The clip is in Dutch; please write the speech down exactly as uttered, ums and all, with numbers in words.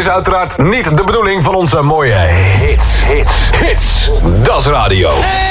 is uiteraard niet de bedoeling van onze mooie hits. Hits. Hits. Dat is radio.